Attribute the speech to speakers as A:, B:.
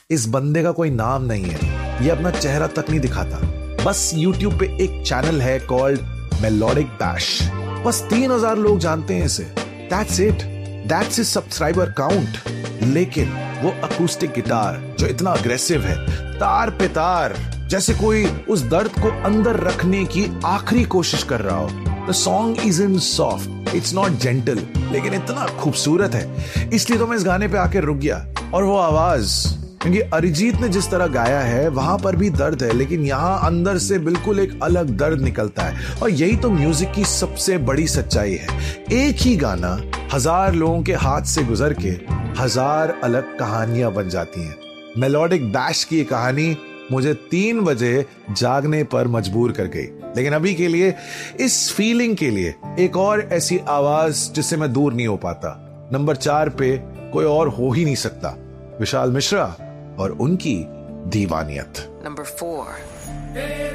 A: इस बंदे का कोई नाम नहीं है, ये अपना चेहरा तक नहीं दिखाता। बस YouTube पे एक चैनल है कॉल्ड मेलोडिक बैश, बस 3000 लोग जानते हैं इसे। That's it, that's his subscriber count। लेकिन वो अकूस्टिक गिटार जो इतना अग्रेसिव है, तार पे तार, जैसे कोई उस दर्द को अंदर रखने की आखिरी कोशिश कर रहा हो। The song isn't soft, it's not gentle, लेकिन इतना खूबसूरत है, इसलिए तो मैं इस गाने पे आके रुक गया। और वो आवाज, क्योंकि अरिजीत ने जिस तरह गाया है वहां पर भी दर्द है, लेकिन यहाँ अंदर से बिल्कुल एक अलग दर्द निकलता है। और यही तो म्यूजिक की सबसे बड़ी सच्चाई है, एक ही गाना 1000 लोगों के हाथ से गुजर के 1000 अलग कहानियां बन जाती हैं। मेलोडिक बैश की ये कहानी मुझे 3 बजे जागने पर मजबूर कर गई। लेकिन अभी के लिए, इस फीलिंग के लिए, एक और ऐसी आवाज जिससे मैं दूर नहीं हो पाता। नंबर 4 पे कोई और हो ही नहीं सकता, विशाल मिश्रा और उनकी दीवानियत।
B: Number 4